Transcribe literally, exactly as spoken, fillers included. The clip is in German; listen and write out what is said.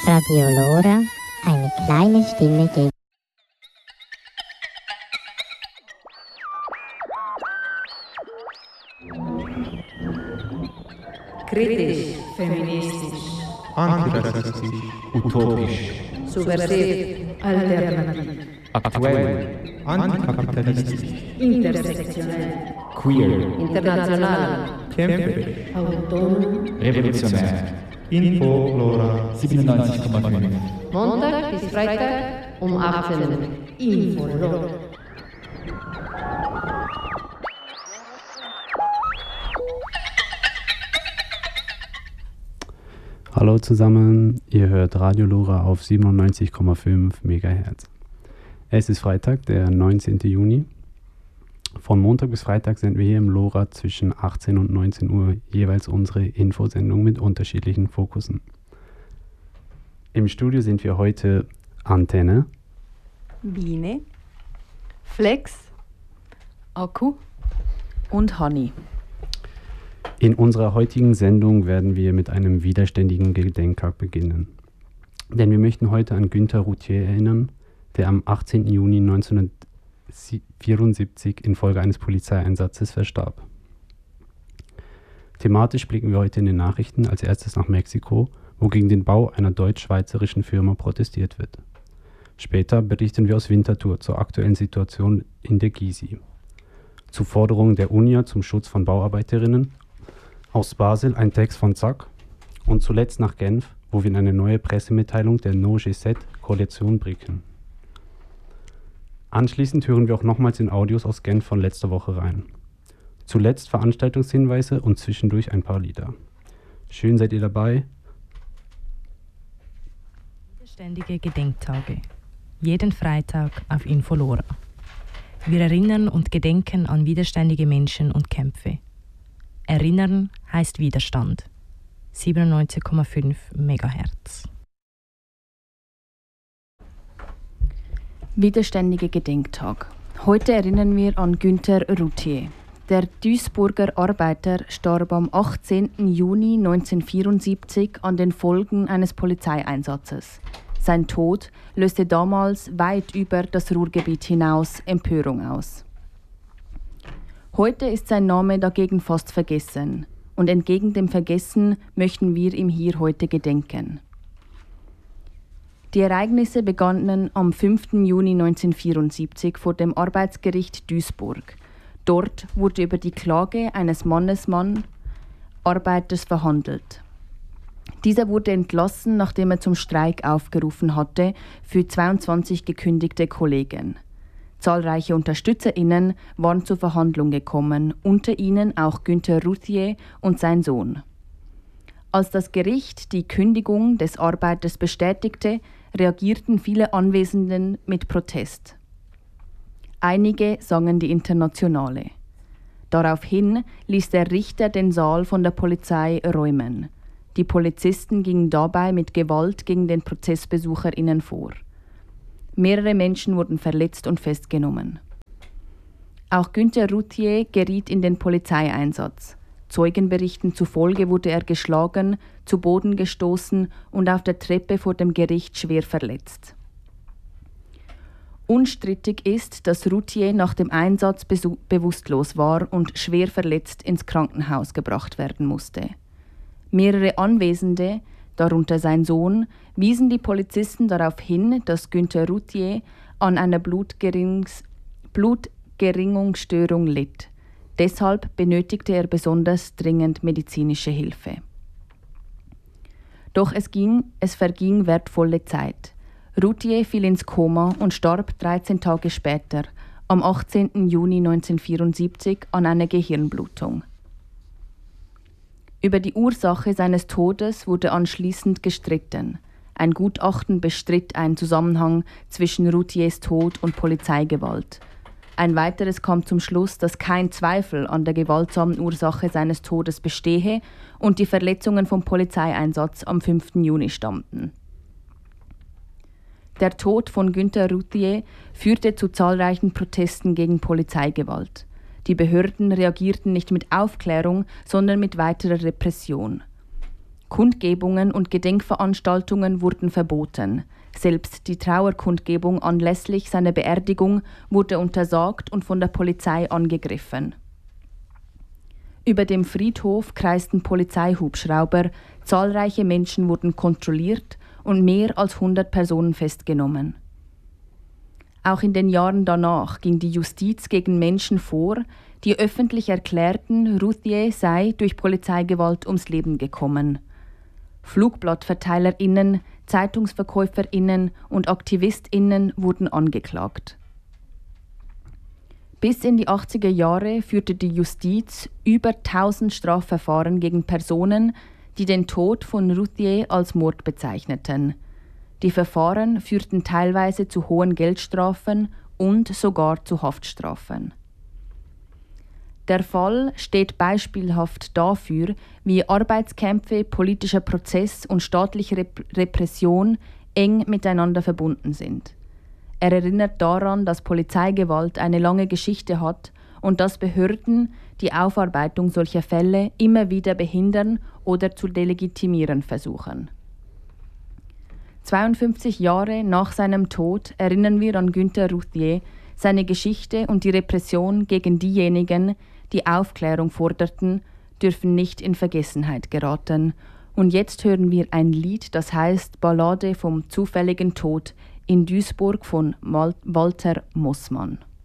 Radio Lora, eine kleine Stimme gegen kritisch, feministisch, antirassistisch, utopisch, subversiv, alternativ, aktuell, antikapitalistisch, intersektionell, queer, international, kämpferisch, autonom, revolutionär. Info Lora siebenundneunzig Komma fünf. Montag bis Freitag um achtzehn Uhr. Info Lora. Hallo zusammen, ihr hört Radio Lora auf siebenundneunzig Komma fünf Megahertz. Es ist Freitag, der neunzehnten Juni. Von Montag bis Freitag sind wir hier im Lora zwischen achtzehn und neunzehn Uhr jeweils unsere Infosendung mit unterschiedlichen Fokussen. Im Studio sind wir heute Antenne, Biene, Flex, Akku und Honey. In unserer heutigen Sendung werden wir mit einem widerständigen Gedenktag beginnen. Denn wir möchten heute an Günter Routhier erinnern, der am achtzehnten Juni neunzehnhundertvierundsiebzig infolge eines Polizeieinsatzes verstarb. Thematisch blicken wir heute in den Nachrichten als erstes nach Mexiko, wo gegen den Bau einer deutsch-schweizerischen Firma protestiert wird. Später berichten wir aus Winterthur zur aktuellen Situation in der Gysi, zu Forderungen der UNIA zum Schutz von Bauarbeiterinnen, aus Basel ein Text von Zack und zuletzt nach Genf, wo wir in eine neue Pressemitteilung der No G sieben Koalition blicken. Anschließend hören wir auch nochmals in Audios aus Genf von letzter Woche rein. Zuletzt Veranstaltungshinweise und zwischendurch ein paar Lieder. Schön seid ihr dabei. Widerständige Gedenktage. Jeden Freitag auf Info Lora. Wir erinnern und gedenken an widerständige Menschen und Kämpfe. Erinnern heißt Widerstand. siebenundneunzig Komma fünf Megahertz. Widerständige Gedenktag. Heute erinnern wir an Günter Routhier. Der Duisburger Arbeiter starb am achtzehnten Juni neunzehnhundertvierundsiebzig an den Folgen eines Polizeieinsatzes. Sein Tod löste damals weit über das Ruhrgebiet hinaus Empörung aus. Heute ist sein Name dagegen fast vergessen. Und entgegen dem Vergessen möchten wir ihm hier heute gedenken. Die Ereignisse begannen am fünften Juni neunzehnhundertvierundsiebzig vor dem Arbeitsgericht Duisburg. Dort wurde über die Klage eines Mannesmann Arbeiters verhandelt. Dieser wurde entlassen, nachdem er zum Streik aufgerufen hatte für zweiundzwanzig gekündigte Kollegen. Zahlreiche UnterstützerInnen waren zur Verhandlung gekommen, unter ihnen auch Günter Routhier und sein Sohn. Als das Gericht die Kündigung des Arbeiters bestätigte, reagierten viele Anwesenden mit Protest. Einige sangen die Internationale. Daraufhin ließ der Richter den Saal von der Polizei räumen. Die Polizisten gingen dabei mit Gewalt gegen den ProzessbesucherInnen vor. Mehrere Menschen wurden verletzt und festgenommen. Auch Günter Routhier geriet in den Polizeieinsatz. Zeugenberichten zufolge wurde er geschlagen, zu Boden gestoßen und auf der Treppe vor dem Gericht schwer verletzt. Unstrittig ist, dass Routhier nach dem Einsatz besu- bewusstlos war und schwer verletzt ins Krankenhaus gebracht werden musste. Mehrere Anwesende, darunter sein Sohn, wiesen die Polizisten darauf hin, dass Günter Routhier an einer Blutgerings- Blutgerinnungsstörung litt. Deshalb benötigte er besonders dringend medizinische Hilfe. Doch es, ging, es verging wertvolle Zeit. Routhier fiel ins Koma und starb dreizehn Tage später, am achtzehnten Juni neunzehnhundertvierundsiebzig, an einer Gehirnblutung. Über die Ursache seines Todes wurde anschließend gestritten. Ein Gutachten bestritt einen Zusammenhang zwischen Routhiers Tod und Polizeigewalt. Ein weiteres kam zum Schluss, dass kein Zweifel an der gewaltsamen Ursache seines Todes bestehe und die Verletzungen vom Polizeieinsatz am fünften Juni stammten. Der Tod von Günter Routhier führte zu zahlreichen Protesten gegen Polizeigewalt. Die Behörden reagierten nicht mit Aufklärung, sondern mit weiterer Repression. Kundgebungen und Gedenkveranstaltungen wurden verboten. Selbst die Trauerkundgebung anlässlich seiner Beerdigung wurde untersagt und von der Polizei angegriffen. Über dem Friedhof kreisten Polizeihubschrauber, zahlreiche Menschen wurden kontrolliert und mehr als hundert Personen festgenommen. Auch in den Jahren danach ging die Justiz gegen Menschen vor, die öffentlich erklärten, Routhier sei durch Polizeigewalt ums Leben gekommen. FlugblattverteilerInnen, ZeitungsverkäuferInnen und AktivistInnen wurden angeklagt. Bis in die achtziger Jahre führte die Justiz über tausend Strafverfahren gegen Personen, die den Tod von Routhier als Mord bezeichneten. Die Verfahren führten teilweise zu hohen Geldstrafen und sogar zu Haftstrafen. Der Fall steht beispielhaft dafür, wie Arbeitskämpfe, politischer Prozess und staatliche Rep- Repression eng miteinander verbunden sind. Er erinnert daran, dass Polizeigewalt eine lange Geschichte hat und dass Behörden die Aufarbeitung solcher Fälle immer wieder behindern oder zu delegitimieren versuchen. zweiundfünfzig Jahre nach seinem Tod erinnern wir an Günter Routhier, seine Geschichte und die Repression gegen diejenigen, die Aufklärung forderten, dürfen nicht in Vergessenheit geraten. Und jetzt hören wir ein Lied, das heißt Ballade vom zufälligen Tod in Duisburg von Walter Mossmann.